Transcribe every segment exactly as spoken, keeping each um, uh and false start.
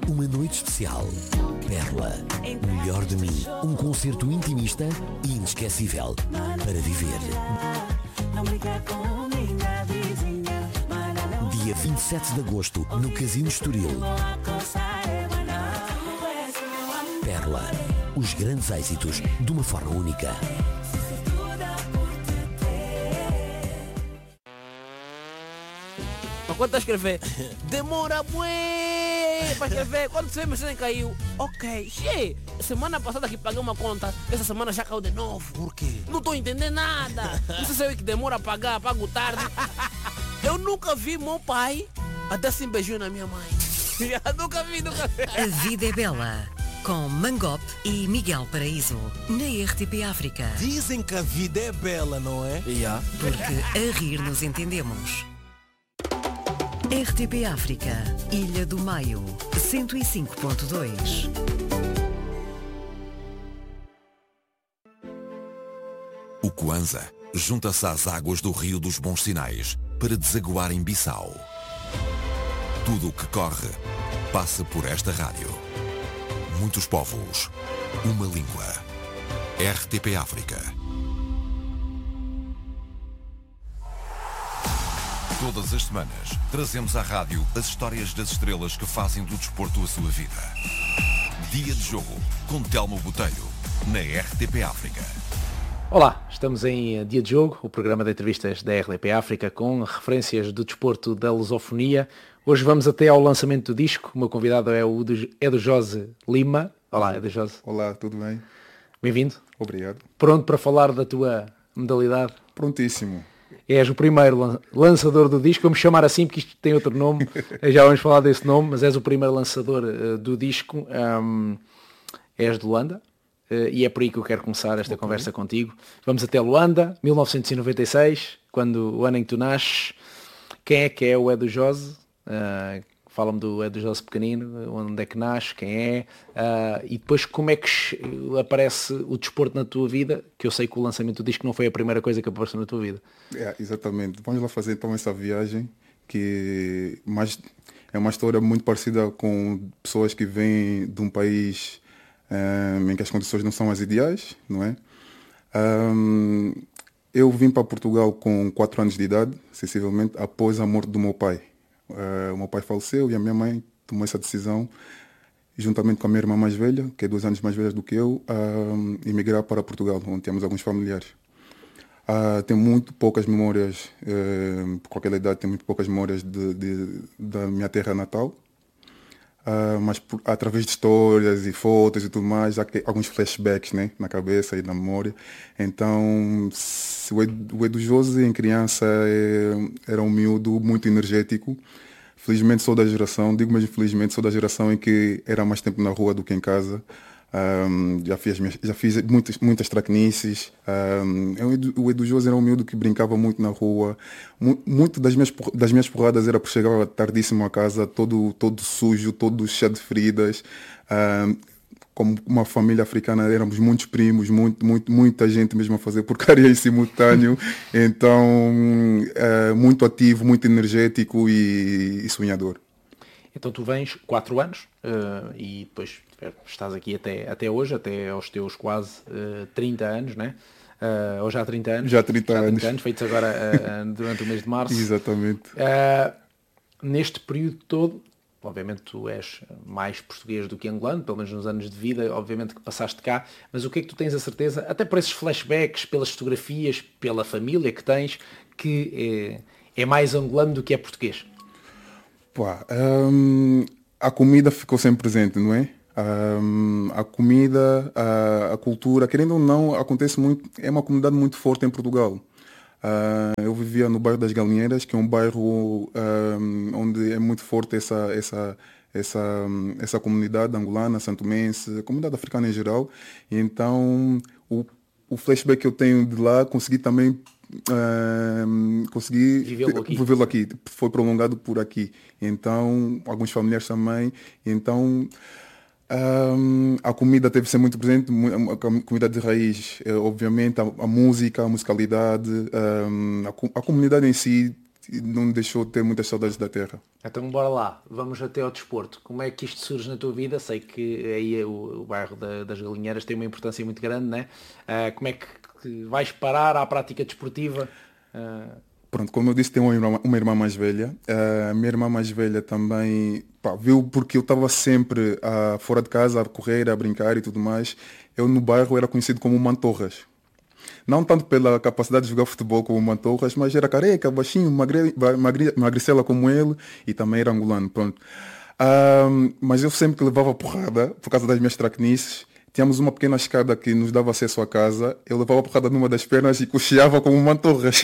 Uma noite especial. Perla. O melhor de mim. Um concerto intimista e inesquecível. Para viver. Dia vinte e sete de agosto, no Casino Estoril. Perla. Os grandes êxitos de uma forma única. Quando está a escrever, demora bué para escrever. Quando você vê, a mensagem caiu. Ok, che, semana passada que paguei uma conta, essa semana já caiu de novo. Por quê? Não estou entendendo nada. Você sabe que demora a pagar, pago tarde. Eu nunca vi meu pai até assim beijinho na minha mãe. Nunca vi, nunca vi. A Vida é Bela, com Mangop e Miguel Paraíso, na R T P África. Dizem que a vida é bela, não é? Yeah. Porque a rir nos entendemos. R T P África, Ilha do Maio, cento e cinco ponto dois. O Kwanza junta-se às águas do Rio dos Bons Sinais para desaguar em Bissau. Tudo o que corre passa por esta rádio. Muitos povos, uma língua. R T P África. Todas as semanas, trazemos à rádio as histórias das estrelas que fazem do desporto a sua vida. Dia de jogo, com Telmo Botelho, na R T P África. Olá, estamos em Dia de Jogo, o programa de entrevistas da R T P África com referências do desporto da lusofonia. Hoje vamos até ao lançamento do disco. O meu convidado é o Edu Jose Lima. Olá, Edu Jose. Olá, tudo bem? Bem-vindo. Obrigado. Pronto para falar da tua modalidade? Prontíssimo. És o primeiro lançador do disco, vamos chamar assim porque isto tem outro nome, já vamos falar desse nome, mas és o primeiro lançador uh, do disco, um, és de Luanda, uh, e é por aí que eu quero começar esta okay. conversa contigo. Vamos até Luanda, mil novecentos e noventa e seis, quando o ano em que tu nasces. Quem é que é o Edu Jose? Uh, Fala-me do Edu Jose pequenino, onde é que nasce, quem é, uh, e depois como é que aparece o desporto na tua vida, que eu sei que o lançamento do disco não foi a primeira coisa que apareceu na tua vida. É, exatamente. Vamos lá fazer então essa viagem, que mais, é uma história muito parecida com pessoas que vêm de um país um, em que as condições não são as ideais, não é? Um, eu vim para Portugal com quatro anos de idade, sensivelmente, após a morte do meu pai. Uh, o meu pai faleceu e a minha mãe tomou essa decisão, juntamente com a minha irmã mais velha, que é dois anos mais velha do que eu, uh, emigrar para Portugal, onde temos alguns familiares. Uh, tenho muito poucas memórias, uh, por qualquer idade, tenho muito poucas memórias de, de, da minha terra natal, uh, mas por, através de histórias e fotos e tudo mais, há que, alguns flashbacks, né, na cabeça e na memória. Então, se, o, Edu, o Edu Jose, em criança, é, era um miúdo muito energético. Felizmente sou da geração, digo mesmo felizmente, sou da geração em que era mais tempo na rua do que em casa. Um, já fiz, já fiz muitas, muitas traquinices. Um, o Edu Jose era um miúdo que brincava muito na rua. Muito das minhas, das minhas porradas era por chegar tardíssimo a casa, todo, todo sujo, todo cheio de feridas. Um, como uma família africana, éramos muitos primos, muito, muito, muita gente mesmo a fazer porcaria em simultâneo. Então, uh, muito ativo, muito energético e, e sonhador. Então tu vens quatro anos uh, e depois estás aqui até, até hoje, até aos teus quase uh, trinta anos, né? Uh, ou já há trinta anos? Já há trinta, já trinta anos. anos, feitos agora uh, durante o mês de março. Exatamente. Uh, neste período todo, obviamente tu és mais português do que angolano, pelo menos nos anos de vida, obviamente que passaste cá, mas o que é que tu tens a certeza, até por esses flashbacks, pelas fotografias, pela família que tens, que é, é mais angolano do que é português? Pá, hum, a comida ficou sempre presente, não é? Um, a comida, a, a cultura, querendo ou não, acontece muito, é uma comunidade muito forte em Portugal. Uh, eu vivia no bairro das Galinheiras, que é um bairro um, onde é muito forte essa, essa, essa, essa comunidade angolana, santomense, a comunidade africana em geral. E então, o, o flashback que eu tenho de lá, consegui também Uh, consegui vivê-lo aqui. vivê-lo aqui, foi prolongado por aqui, então alguns familiares também, então um, a comida teve que ser muito presente, a comida de raiz, obviamente a, a música, a musicalidade, um, a, a comunidade em si não me deixou ter muitas saudades da terra. Então bora lá, vamos até ao desporto. Como é que isto surge na tua vida? Sei que aí o, o bairro da, das Galinheiras tem uma importância muito grande, né? Uh, como é que, que vais parar à prática desportiva? Uh... Pronto, como eu disse, tenho uma irmã, uma irmã mais velha. A uh, minha irmã mais velha também, pá, viu porque eu estava sempre uh, fora de casa a correr, a brincar e tudo mais. Eu no bairro era conhecido como Mantorras. Não tanto pela capacidade de jogar futebol como o Mantorras, mas era careca, baixinho, magre, magre, magricela como ele e também era angolano, pronto. Um, mas eu sempre que levava porrada, por causa das minhas traquinices, tínhamos uma pequena escada que nos dava acesso à casa, eu levava porrada numa das pernas e cocheava como Mantorras.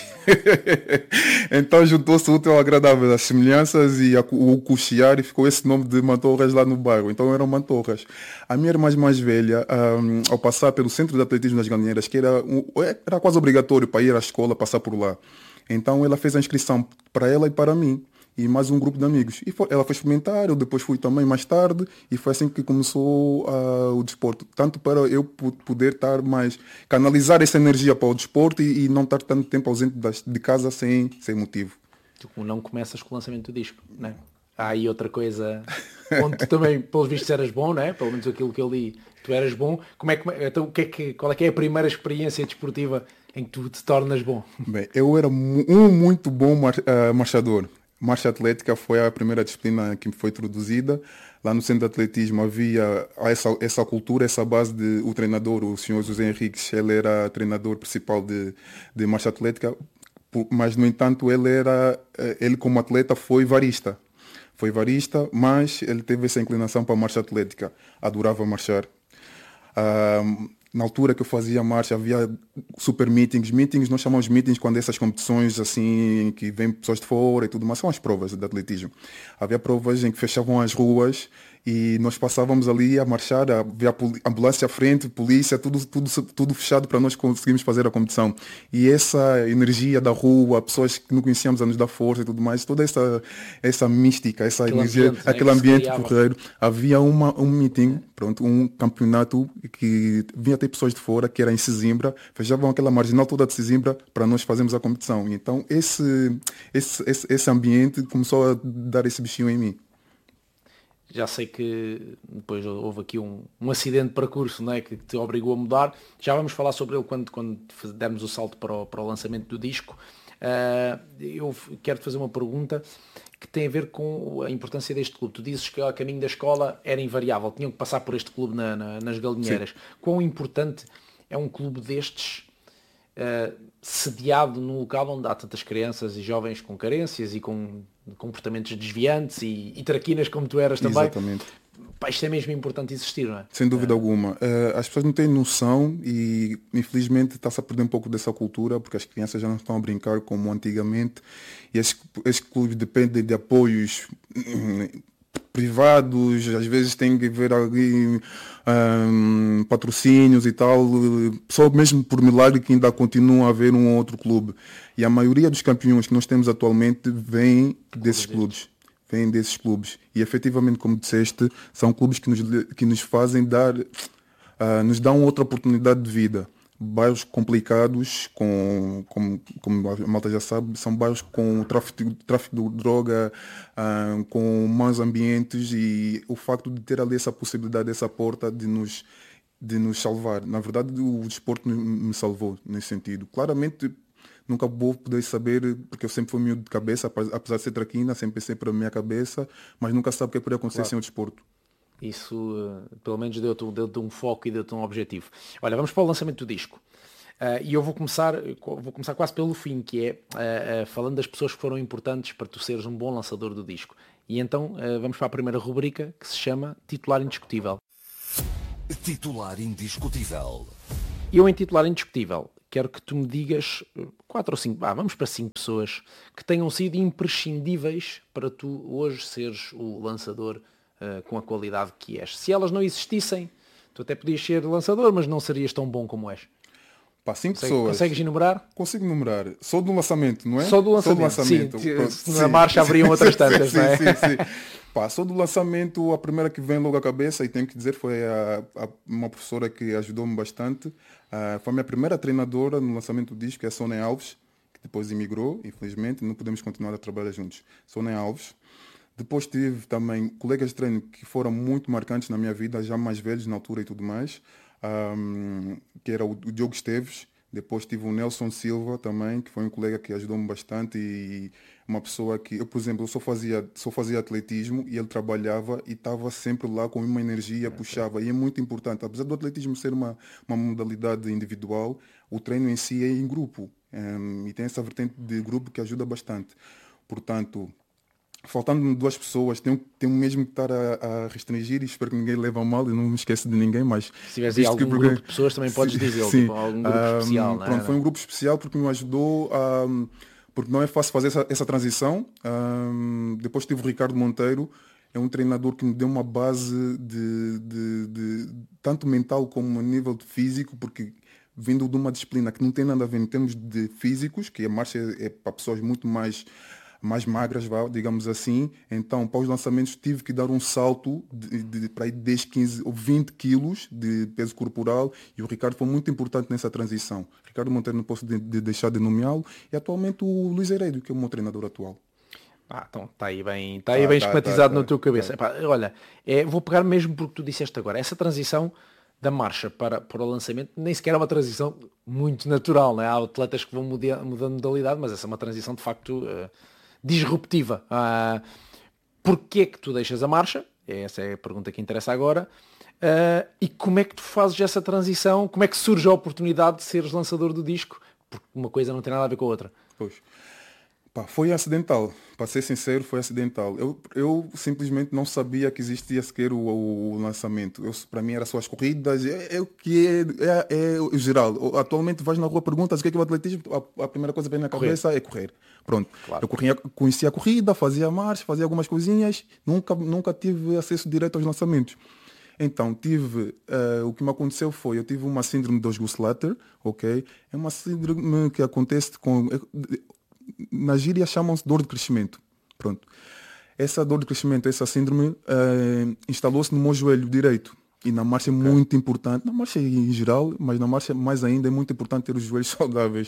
Então juntou-se o útil ao agradável, as semelhanças e a, o cochear, e ficou esse nome de Mantorras lá no bairro. Então eram Mantorras. A minha irmã mais velha, um, ao passar pelo centro de atletismo das Galinheiras, que era, um, era quase obrigatório para ir à escola, passar por lá. Então ela fez a inscrição para ela e para mim. E mais um grupo de amigos. E foi, ela foi experimentar, eu depois fui também mais tarde, e foi assim que começou uh, o desporto. Tanto para eu poder estar mais, canalizar essa energia para o desporto e, e não estar tanto tempo ausente das, de casa sem, sem motivo. Tu não começas com o lançamento do disco, né? Há aí outra coisa onde tu também, pelos vistos, eras bom, né? Pelo menos aquilo que eu li, tu eras bom. Como é que, então, o que é que, qual é que é a primeira experiência desportiva em que tu te tornas bom? Bem, eu era um muito bom mar, uh, marchador. Marcha atlética foi a primeira disciplina que foi introduzida. Lá no centro de atletismo havia essa, essa cultura, essa base de o treinador, o senhor José Henriques, ele era treinador principal de, de marcha atlética, mas no entanto ele era, ele como atleta foi varista. Foi varista, mas ele teve essa inclinação para a marcha atlética. Adorava marchar. Um, Na altura que eu fazia marcha, havia super meetings. Meetings, nós chamamos meetings quando essas competições assim, que vêm pessoas de fora e tudo mais, são as provas de atletismo. Havia provas em que fechavam as ruas e nós passávamos ali a marchar, havia ambulância à frente, polícia, tudo, tudo, tudo fechado para nós conseguirmos fazer a competição. E essa energia da rua, pessoas que não conhecíamos a nos dar força e tudo mais, toda essa, essa mística, essa aquele energia, ambiente, aquele né, ambiente porreiro. Havia uma, um meeting, pronto, um campeonato que vinha ter pessoas de fora, que era em Sesimbra, fechavam aquela marginal toda de Sesimbra para nós fazermos a competição. Então esse, esse, esse, esse ambiente começou a dar esse bichinho em mim. Já sei que depois houve aqui um, um acidente de percurso, não é, que te obrigou a mudar. Já vamos falar sobre ele quando, quando dermos o salto para o, para o lançamento do disco. Uh, eu quero te fazer uma pergunta que tem a ver com a importância deste clube. Tu dizes que o caminho da escola era invariável, tinham que passar por este clube na, na, nas Galinheiras. Sim. Quão importante é um clube destes uh, sediado num local onde há tantas crianças e jovens com carências e com comportamentos desviantes e, e traquinas como tu eras também? Exatamente. Pá, isto é mesmo importante existir, não é? Sem dúvida é. alguma. Uh, as pessoas não têm noção e infelizmente está-se a perder um pouco dessa cultura porque as crianças já não estão a brincar como antigamente e esses, esses clubes dependem de apoios privados, às vezes tem que ver ali um, patrocínios e tal, só mesmo por milagre que ainda continua a haver um outro clube. E a maioria dos campeões que nós temos atualmente vem desses clubes. Vêm desses clubes. E efetivamente, como disseste, são clubes que nos, que nos fazem dar, uh, nos dão outra oportunidade de vida. Bairros complicados, com, com, como a malta já sabe, são bairros com tráfico, tráfico de droga, uh, com maus ambientes e o facto de ter ali essa possibilidade, essa porta de nos, de nos salvar. Na verdade, o desporto me salvou nesse sentido. Claramente, nunca vou poder saber, porque eu sempre fui miúdo de cabeça, apesar de ser traquina, sempre pensei para a minha cabeça, mas nunca sabe o que poderia acontecer claro. Sem o desporto. Isso, uh, pelo menos, deu-te deu um foco e deu-te um objetivo. Olha, vamos para o lançamento do disco. Uh, e eu vou começar, vou começar quase pelo fim, que é uh, uh, falando das pessoas que foram importantes para tu seres um bom lançador do disco. E então uh, vamos para a primeira rubrica, que se chama Titular Indiscutível. Titular Indiscutível. Eu, em Titular Indiscutível, quero que tu me digas quatro ou cinco, ah, vamos para cinco pessoas que tenham sido imprescindíveis para tu hoje seres o lançador uh, com a qualidade que és. Se elas não existissem, tu até podias ser lançador, mas não serias tão bom como és. Pá, cinco Consegue, pessoas. Consegues enumerar? Consigo enumerar. Só do lançamento, não é? Só do lançamento. Só do lançamento. Sim, Pronto, sim. Na marcha haveriam outras tantas, sim, não é? Sim, sim, sim. Pá, só do lançamento, a primeira que vem logo à cabeça, e tenho que dizer, foi a, a, uma professora que ajudou-me bastante. Uh, foi a minha primeira treinadora no lançamento do disco, que é a Sônia Alves, que depois emigrou, infelizmente, não podemos continuar a trabalhar juntos. Soné Alves. Depois tive também colegas de treino que foram muito marcantes na minha vida, já mais velhos na altura e tudo mais, um, que era o, o Diogo Esteves. Depois tive o Nelson Silva também, que foi um colega que ajudou-me bastante e uma pessoa que, eu, por exemplo, eu só fazia, só fazia atletismo e ele trabalhava e estava sempre lá com uma energia, puxava. E é muito importante, apesar do atletismo ser uma, uma modalidade individual, o treino em si é em grupo. Um, e tem essa vertente de grupo que ajuda bastante. Portanto, faltando duas pessoas, tenho, tenho mesmo que estar a, a restringir e espero que ninguém leve a mal e não me esqueça de ninguém, mas... Se tiveres aí algum porque... grupo de pessoas também podes dizer, tipo, algum grupo um, especial, não é? Pronto, foi um grupo especial porque me ajudou a... Porque não é fácil fazer essa, essa transição. Um, depois tive o Ricardo Monteiro, é um treinador que me deu uma base de, de, de, de tanto mental como a nível de físico, porque vindo de uma disciplina que não tem nada a ver em termos de físicos, que a marcha é, é para pessoas muito mais... mais magras, digamos assim. Então, para os lançamentos, tive que dar um salto de, de, para aí dez, quinze ou vinte quilos de peso corporal e o Ricardo foi muito importante nessa transição. Ricardo Monteiro não posso de, de deixar de nomeá-lo e atualmente o Luís Heredo, que é o meu treinador atual. Ah, então está aí bem, está aí bem tá, esquematizado tá, tá, na tua cabeça. Tá. Epá, olha, é, vou pegar mesmo porque tu disseste agora, essa transição da marcha para, para o lançamento nem sequer é uma transição muito natural, né? Há atletas que vão mudando de modalidade, mas essa é uma transição de facto... Uh, disruptiva. Uh, Porquê que tu deixas a marcha? Essa é a pergunta que interessa agora. Uh, e como é que tu fazes essa transição? Como é que surge a oportunidade de seres lançador do disco? Porque uma coisa não tem nada a ver com a outra. Pois. Pá, foi acidental. Para ser sincero, foi acidental. Eu, eu simplesmente não sabia que existia sequer o, o, o lançamento. Para mim era só as corridas. É, é o que é, é, é o geral. Atualmente vais na rua, perguntas o que é que é o atletismo, a, a primeira coisa que vem na cabeça correr. é correr. Pronto. Claro. Eu corria, conhecia a corrida, fazia marcha, fazia algumas coisinhas. Nunca, nunca tive acesso direto aos lançamentos. Então, tive, uh, o que me aconteceu foi, eu tive uma síndrome de Osgood-Schlatter, ok? É uma síndrome que acontece com... Na gíria chamam-se dor de crescimento. Pronto. Essa dor de crescimento, essa síndrome, uh, instalou-se no meu joelho direito. E na marcha é muito importante, na marcha em geral, mas na marcha mais ainda é muito importante ter os joelhos saudáveis.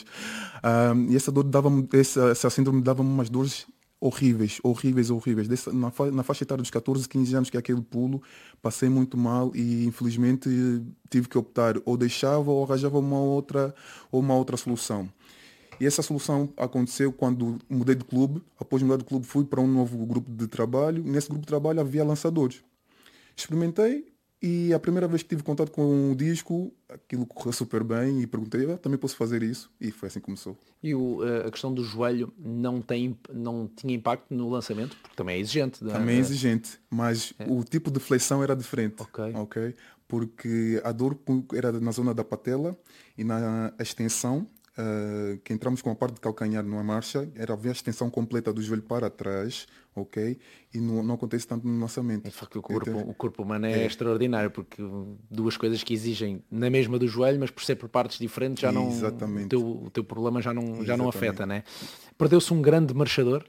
Uh, e essa dor dava-me, essa, essa síndrome dava-me umas dores horríveis, horríveis, horríveis. Dessa, na, fa, na faixa etária dos catorze, quinze anos, que é aquele pulo, passei muito mal e infelizmente tive que optar, ou deixava ou arranjava uma outra, ou uma outra solução. E essa solução aconteceu quando mudei de clube. Após mudar de clube fui para um novo grupo de trabalho. Nesse grupo de trabalho havia lançadores. Experimentei e a primeira vez que tive contato com o disco, aquilo correu super bem e perguntei, ah, também posso fazer isso? E foi assim que começou. E o, a questão do joelho não, tem, não tinha impacto no lançamento? Porque também é exigente. Também é exigente, mas é. o tipo de flexão era diferente. Ok. Okay? Porque a dor era na zona da patela e na extensão. Uh, que entramos com a parte de calcanhar numa marcha, era haver a extensão completa do joelho para trás, ok? E não, não acontece tanto no lançamento. De facto, o corpo, o corpo humano é, é extraordinário, porque duas coisas que exigem na mesma do joelho, mas por ser por partes diferentes, já não, o, teu, o teu problema já não, já não afeta, né? Perdeu-se um grande marchador?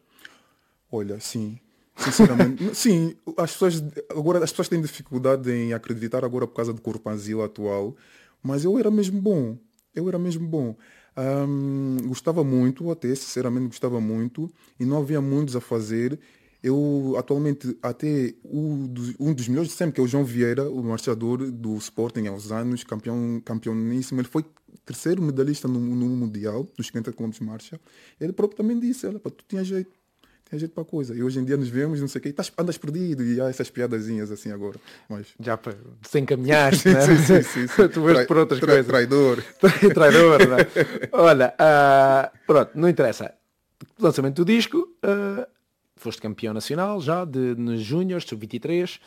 Olha, sim. Sinceramente, sim, as pessoas, agora, as pessoas têm dificuldade em acreditar agora por causa do corpanzil atual, mas eu era mesmo bom, eu era mesmo bom. Um, gostava muito, até sinceramente gostava muito, e não havia muitos a fazer. Eu atualmente, até o, um dos melhores de sempre, que é o João Vieira, o marchador do Sporting há uns anos, campeão, campeoníssimo, ele foi terceiro medalhista no, no Mundial, dos cinquenta quilômetros de marcha. Ele próprio também disse, olha, tu tinha jeito, tinha jeito para a coisa. E hoje em dia nos vemos, não sei o quê, andas perdido, e há essas piadazinhas assim agora. Mas... Já para desencaminhaste, né? sim, sim, sim, sim. Tu vais por outras tra coisas. Traidor. Traidor, né? Olha, uh, pronto, não interessa. Lançamento do disco, uh, foste campeão nacional já, de, nos Júniors, sub vinte e três,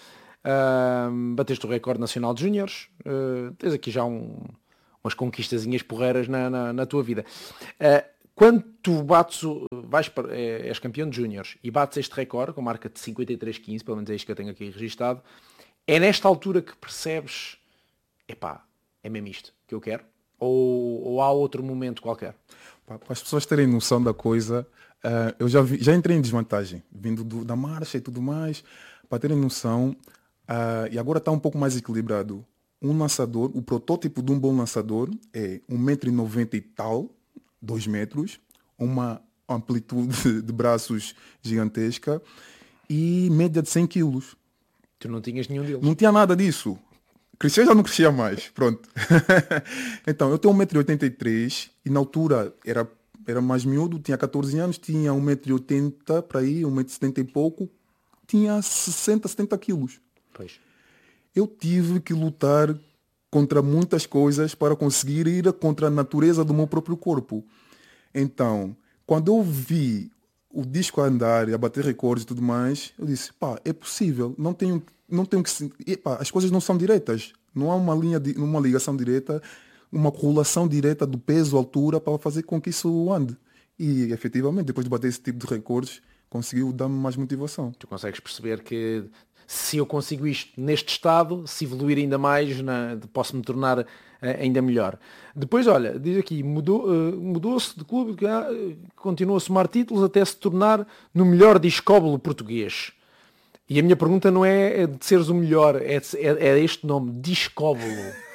uh, bateste o recorde nacional de Júniors, uh, tens aqui já um, umas conquistazinhas porreiras na, na, na tua vida. Uh, Quando tu bates, vais para, és campeão de Júniors e bates este recorde, com marca de cinquenta e três quinze, pelo menos é isto que eu tenho aqui registado, é nesta altura que percebes, epá, é mesmo isto que eu quero? Ou, ou há outro momento qualquer? Para as pessoas terem noção da coisa, uh, eu já, vi, já entrei em desvantagem, vindo do, da marcha e tudo mais, para terem noção, uh, e agora está um pouco mais equilibrado. Um lançador, o protótipo de um bom lançador é um metro e noventa e tal, dois metros, uma amplitude de braços gigantesca e média de cem quilos. Tu não tinhas nenhum deles. Não tinha nada disso. Crescia, já não crescia mais. Pronto. Então, eu tenho um metro e oitenta e três e na altura era, era mais miúdo, tinha catorze anos, tinha um metro e oitenta para aí, um metro e setenta e pouco, tinha sessenta, setenta quilos. Pois. Eu tive que lutar contra muitas coisas para conseguir ir contra a natureza do meu próprio corpo. Então, quando eu vi o disco a andar e a bater recordes e tudo mais, eu disse, pá, é possível, não tenho, não tenho que... E, pá, as coisas não são diretas, não há uma linha, de, uma ligação direta, uma correlação direta do peso, altura, para fazer com que isso ande. E, efetivamente, depois de bater esse tipo de recordes, conseguiu dar-me mais motivação. Tu consegues perceber que se eu consigo isto neste estado, se evoluir ainda mais, na, posso me tornar uh, ainda melhor. Depois, olha, diz aqui, mudou, uh, mudou-se de clube, uh, continua a somar títulos até se tornar no melhor discóbolo português. E a minha pergunta não é de seres o melhor, é, de, é, é este nome, discóbolo.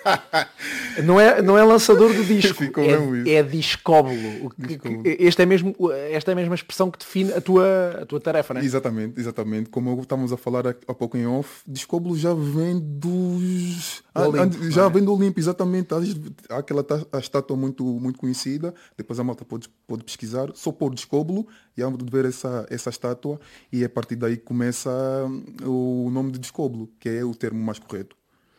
Não é, não é lançador do disco, é, é discóbolo. Este é mesmo, esta é a mesma expressão que define a tua, a tua tarefa, não é? Exatamente, exatamente. Como estávamos a falar há pouco em off, discóbolo já vem dos... Do Olimpo, já é? vem do Olimpo, exatamente. Há aquela a estátua muito, muito conhecida, depois a malta pode, pode pesquisar, só por discóbolo, e há de ver essa, essa estátua, e a partir daí começa o nome de discóbolo, que é o termo mais correto.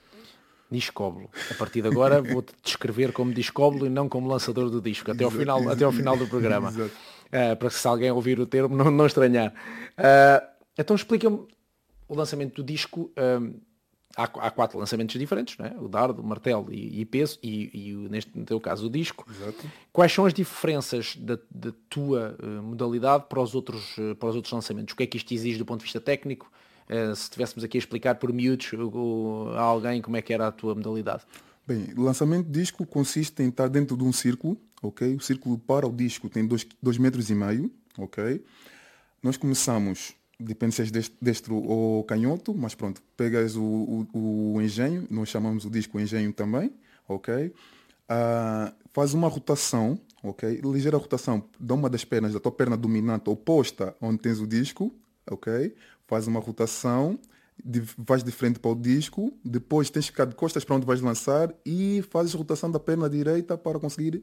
Discóbolo. A partir de agora vou-te descrever como discóbolo e não como lançador do disco, até ao final, até ao final do programa. Uh, para que se alguém ouvir o termo não, não estranhar. Uh, então explica-me o lançamento do disco. Uh, há, há quatro lançamentos diferentes, não é? O dardo, o martelo e, e peso, e, e neste no teu caso o disco. Exato. Quais são as diferenças da, da tua uh, modalidade para os, outros, uh, para os outros lançamentos? O que é que isto exige do ponto de vista técnico? Uh, se estivéssemos aqui a explicar por miúdos uh, a alguém como é que era a tua modalidade. Bem, o lançamento de disco consiste em estar dentro de um círculo, ok? O círculo para o disco tem dois, dois metros e meio, ok? Nós começamos, depende se és destro ou canhoto, mas pronto, pegas o, o, o engenho, nós chamamos o disco engenho também, ok? Uh, faz uma rotação, ok? Ligeira rotação de uma das pernas, da tua perna dominante oposta onde tens o disco, ok? Faz uma rotação, de, vais de frente para o disco, depois tens que ficar de costas para onde vais lançar e fazes rotação da perna direita para conseguir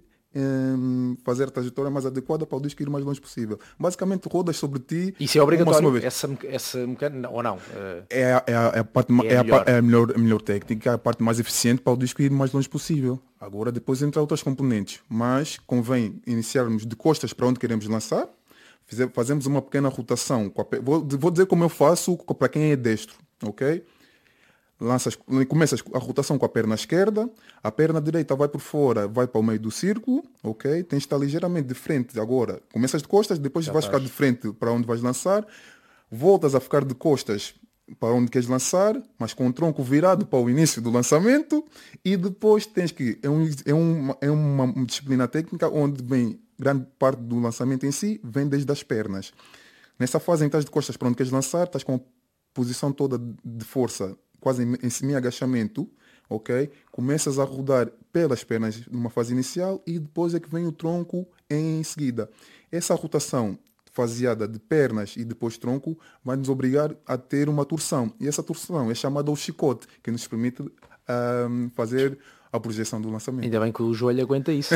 um, fazer a trajetória mais adequada para o disco ir o mais longe possível. Basicamente rodas sobre ti. Isso é obrigatório, essa, essa mecânica, ou não? Uh, é, a, é, a, é, a parte, é, é, a, melhor. é a, melhor, a melhor técnica, é a parte mais eficiente para o disco ir o mais longe possível. Agora depois entra outras componentes, mas convém iniciarmos de costas para onde queremos lançar. Fazemos uma pequena rotação. Com a, vou, vou dizer como eu faço para quem é destro, ok? Lanças, começas a rotação com a perna esquerda, a perna direita vai por fora, vai para o meio do círculo, ok? Tens de estar ligeiramente de frente agora. Começas de costas, depois Já vais estás. ficar de frente para onde vais lançar, voltas a ficar de costas para onde queres lançar, mas com o tronco virado para o início do lançamento, e depois tens que... É, um, é, uma, é uma disciplina técnica onde vem... grande parte do lançamento em si vem desde as pernas. Nessa fase em que estás de costas para onde queres lançar, estás com a posição toda de força, quase em, em semi-agachamento, ok? Começas a rodar pelas pernas numa fase inicial e depois é que vem o tronco em seguida. Essa rotação faseada de pernas e depois tronco vai nos obrigar a ter uma torção. E essa torção é chamada o chicote, que nos permite um, fazer... a projeção do lançamento. Ainda bem que o joelho aguenta isso.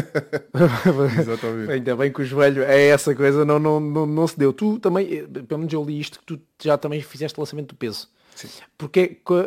Exatamente. Ainda bem que o joelho é essa coisa, não, não, não, não se deu. Tu também, pelo menos eu li isto, que tu já também fizeste o lançamento do peso. Sim. Porque uh,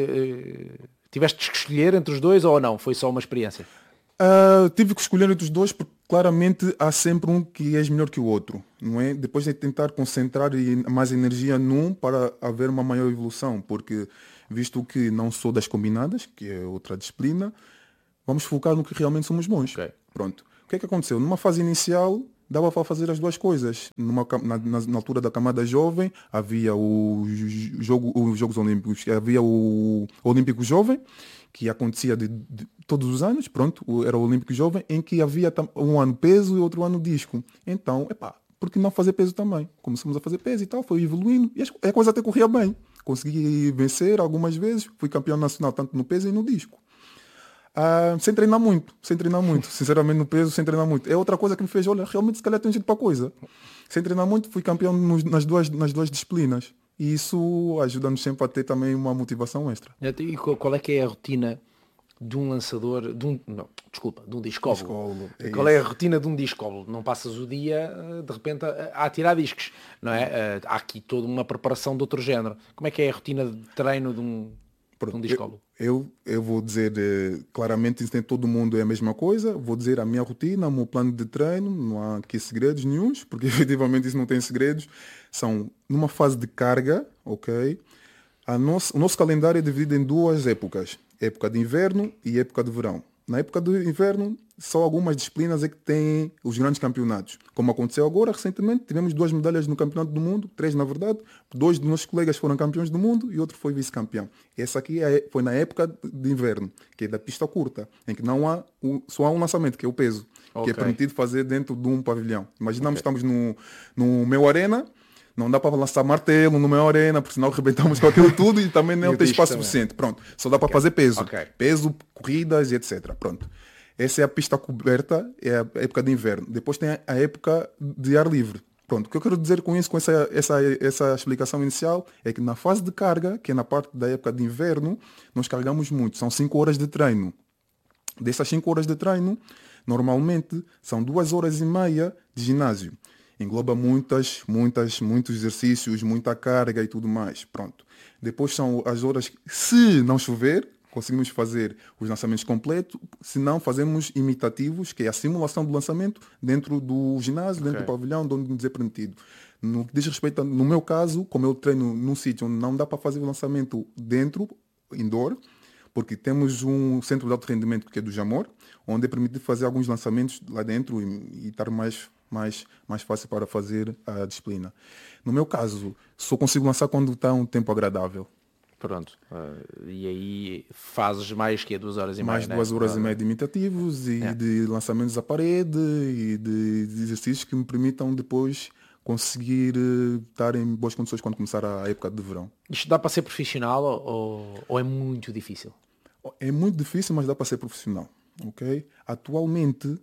uh, tiveste que escolher entre os dois ou não? Foi só uma experiência? Uh, tive que escolher entre os dois porque claramente há sempre um que é melhor que o outro, não é? Depois de tentar concentrar mais energia num para haver uma maior evolução, porque visto que não sou das combinadas, que é outra disciplina, vamos focar no que realmente somos bons. Okay. Pronto. O que é que aconteceu? Numa fase inicial, dava para fazer as duas coisas. Numa, na, na, na altura da camada jovem, havia o jogo, os Jogos Olímpicos, havia o Olímpico Jovem, que acontecia de, de, todos os anos, pronto, era o Olímpico Jovem, em que havia um ano peso e outro ano disco. Então, epá, por que não fazer peso também? Começamos a fazer peso e tal, foi evoluindo, e a coisa até corria bem. Consegui vencer algumas vezes, fui campeão nacional tanto no peso e no disco. Ah, sem treinar muito, sem treinar muito, sinceramente no peso, sem treinar muito. É outra coisa que me fez, olha, realmente se calhar tem jeito para coisa. Sem treinar muito, fui campeão nos, nas, duas, nas duas disciplinas. E isso ajuda-nos sempre a ter também uma motivação extra. E qual é que é a rotina de um lançador, de um, não, desculpa, de um discólogo? Discólogo, é Qual isso. é a rotina de um discólogo? Não passas o dia, de repente, a, a tirar discos, não é? Há aqui toda uma preparação de outro género. Como é que é a rotina de treino de um, de um discólogo? Eu, eu vou dizer eh, claramente, isso tem todo mundo é a mesma coisa. Vou dizer a minha rotina, o meu plano de treino, não há aqui segredos nenhuns, porque efetivamente isso não tem segredos. São numa fase de carga, ok? A nosso, o nosso calendário é dividido em duas épocas. Época de inverno e época de verão. Na época do inverno, só algumas disciplinas é que têm os grandes campeonatos. Como aconteceu agora, recentemente, tivemos duas medalhas no Campeonato do Mundo, três na verdade. Dois dos nossos colegas foram campeões do mundo e outro foi vice-campeão. Essa aqui é, foi na época de inverno, que é da pista curta, em que não há um, só há um lançamento, que é o peso, okay. que é permitido fazer dentro de um pavilhão. Imaginamos que okay. estamos no, no meu arena, não dá para lançar martelo no meu arena, porque senão arrebentamos com aquilo tudo e também não tem espaço também. Suficiente. Pronto, só dá para okay. fazer peso. Okay. Peso, corridas e etcétera. Pronto. Essa é a pista coberta, é a época de inverno. Depois tem a época de ar livre. Pronto, o que eu quero dizer com isso, com essa, essa, essa explicação inicial, é que na fase de carga, que é na parte da época de inverno, nós carregamos muito. São cinco horas de treino. Dessas cinco horas de treino, normalmente são duas horas e meia de ginásio. Engloba muitas, muitas, muitos exercícios, muita carga e tudo mais. Pronto. Depois são as horas que, se não chover, conseguimos fazer os lançamentos completos. Se não, fazemos imitativos, que é a simulação do lançamento dentro do ginásio, dentro okay. do pavilhão, de onde nos é permitido. No que diz respeito, a, no meu caso, como eu treino num sítio onde não dá para fazer o lançamento dentro, indoor, porque temos um centro de alto rendimento que é do Jamor, onde é permitido fazer alguns lançamentos lá dentro e, e estar mais... Mais, mais fácil para fazer a disciplina. No meu caso, só consigo lançar quando está um tempo agradável. Pronto. Uh, e aí fazes mais que duas horas e meia, Mais né? duas horas uh, e meia de imitativos e é. de lançamentos à parede e de, de exercícios que me permitam depois conseguir uh, estar em boas condições quando começar a época de verão. Isto dá para ser profissional ou, ou é muito difícil? É muito difícil, mas dá para ser profissional. Okay? Atualmente,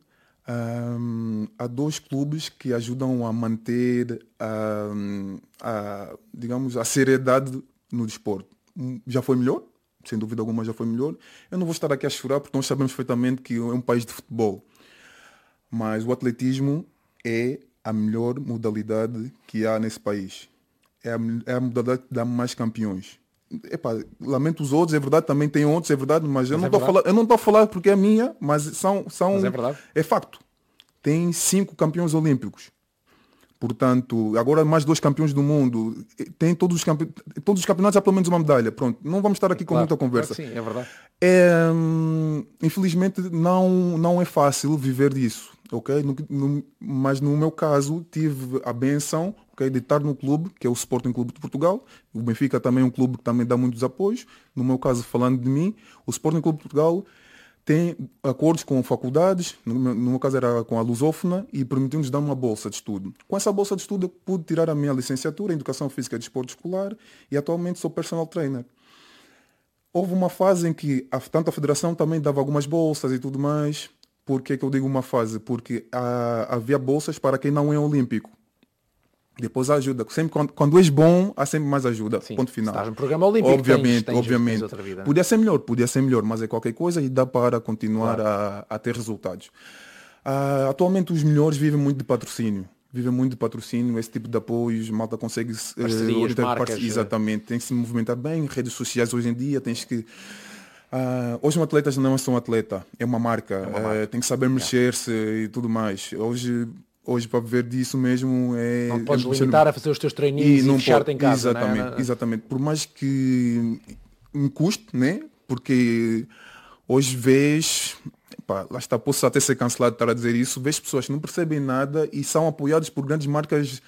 Um, há dois clubes que ajudam a manter um, a, digamos, a seriedade no desporto. Um, já foi melhor, sem dúvida alguma já foi melhor. Eu não vou estar aqui a chorar porque nós sabemos perfeitamente que é um país de futebol. Mas o atletismo é a melhor modalidade que há nesse país. É a, é a modalidade que dá mais campeões. Epá, lamento os outros, é verdade, também tem outros, é verdade, mas, mas eu, não é falar, eu não estou a falar porque é minha, mas são, são mas é verdade. É facto. Tem cinco campeões olímpicos. Portanto, agora mais dois campeões do mundo. Tem todos os, campe... todos os campeonatos há pelo menos uma medalha. Pronto, não vamos estar aqui com claro, muita conversa. Claro, sim, é verdade. É, hum, infelizmente não, não é fácil viver disso. Okay? No, no, mas no meu caso tive a benção okay, de estar no clube, que é o Sporting Clube de Portugal. O Benfica também é um clube que também dá muitos apoios. No meu caso, falando de mim, o Sporting Clube de Portugal tem acordos com faculdades, no meu, no meu caso era com a Lusófona, e permitiu-nos dar uma bolsa de estudo. Com essa bolsa de estudo eu pude tirar a minha licenciatura em Educação Física e Desporto Escolar e atualmente sou personal trainer. Houve uma fase em que a, tanto a federação também dava algumas bolsas e tudo mais. Por que que eu digo uma fase? Porque há, havia bolsas para quem não é olímpico. Depois ajuda. Sempre quando, quando és bom, há sempre mais ajuda. Sim, ponto final. Estás no programa olímpico. Obviamente, tens, tens, obviamente. tens outra vida, né? Podia ser melhor, podia ser melhor, mas é qualquer coisa e dá para continuar claro. a, a ter resultados. Uh, atualmente os melhores vivem muito de patrocínio. Vivem muito de patrocínio, esse tipo de apoios, malta consegue parcerias, uh, marcas, parcerias, exatamente. Tem que se movimentar bem, redes sociais hoje em dia, tens que. Uh, hoje um atleta não é só um atleta, é uma marca, é uma marca. Uh, tem que saber mexer-se e tudo mais. Hoje, hoje para viver disso mesmo é... Não podes é, limitar a fazer os teus treininhos e, e fechar-te em casa. Exatamente, né? exatamente. Por mais que me custe, né? Porque hoje vês... Pá, lá está, posso até ser cancelado de estar a dizer isso, vês pessoas que não percebem nada e são apoiadas por grandes marcas